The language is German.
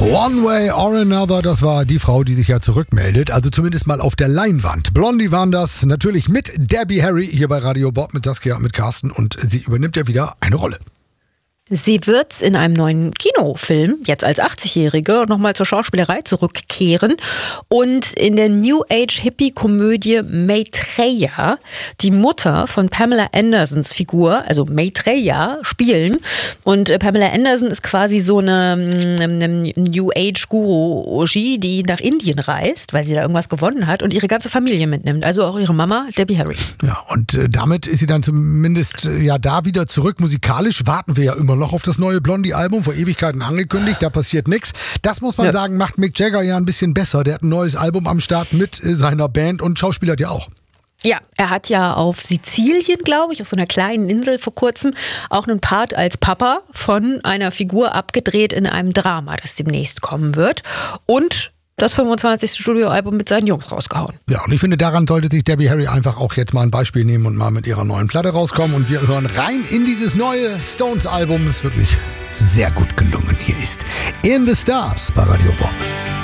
One Way or Another, das war die Frau, die sich ja zurückmeldet, also zumindest mal auf der Leinwand. Blondie waren das, natürlich mit Debbie Harry hier bei Radio Bob mit Saskia und mit Carsten und sie übernimmt ja wieder eine Rolle. Sie wird in einem neuen Kinofilm, jetzt als 80-Jährige, nochmal zur Schauspielerei zurückkehren und in der New Age-Hippie-Komödie Maitreya die Mutter von Pamela Andersons Figur, also Maitreya, spielen. Und Pamela Anderson ist quasi so eine New Age-Guru-Oji, die nach Indien reist, weil sie da irgendwas gewonnen hat und ihre ganze Familie mitnimmt, also auch ihre Mama, Debbie Harry. Ja, und damit ist sie dann zumindest ja da wieder zurück. Musikalisch warten wir ja immer noch auf das neue Blondie-Album, vor Ewigkeiten angekündigt, da passiert nichts. Das muss man sagen, macht Mick Jagger ja ein bisschen besser. Der hat ein neues Album am Start mit seiner Band und schauspielert ja auch. Ja, er hat ja auf Sizilien, glaube ich, auf so einer kleinen Insel vor kurzem, auch einen Part als Papa von einer Figur abgedreht in einem Drama, das demnächst kommen wird. Und das 25. Studioalbum mit seinen Jungs rausgehauen. Ja, und ich finde, daran sollte sich Debbie Harry einfach auch jetzt mal ein Beispiel nehmen und mal mit ihrer neuen Platte rauskommen. Und wir hören rein in dieses neue Stones-Album. Ist wirklich sehr gut gelungen. Hier ist In the Stars bei Radio Bob.